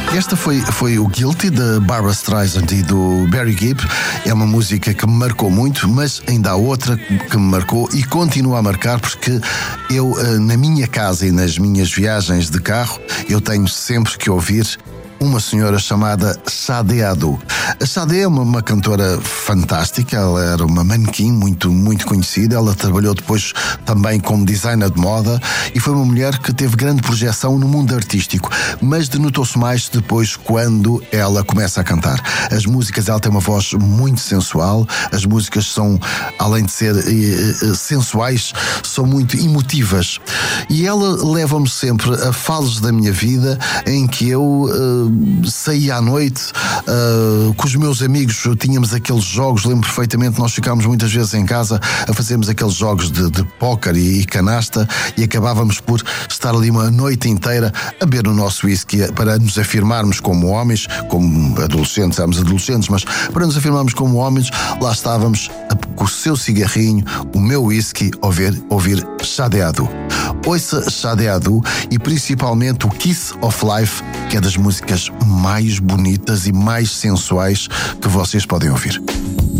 Esta foi o Guilty, da Barbra Streisand e do Barry Gibb. É uma música que me marcou muito, mas ainda há outra que me marcou e continua a marcar, porque eu, na minha casa e nas minhas viagens de carro, eu tenho sempre que ouvir uma senhora chamada Sade Adu. A Sade é uma cantora fantástica, ela era uma manequim muito, muito conhecida, ela trabalhou depois também como designer de moda e foi uma mulher que teve grande projeção no mundo artístico, mas denotou-se mais depois quando ela começa a cantar. As músicas, ela tem uma voz muito sensual, as músicas são, além de ser sensuais, são muito emotivas. E ela leva-me sempre a fases da minha vida em que eu saía à noite com os meus amigos, tínhamos aqueles jogos, lembro perfeitamente, nós ficámos muitas vezes em casa a fazermos aqueles jogos de póquer e canasta e acabávamos por estar ali uma noite inteira a beber o nosso whisky para nos afirmarmos como homens, como adolescentes, éramos adolescentes, mas para nos afirmarmos como homens, lá estávamos com o seu cigarrinho, o meu whisky, ouvir Sade Adu. Ouça Sade Adu e principalmente o Kiss of Life, que é das músicas mais bonitas e mais sensuais que vocês podem ouvir.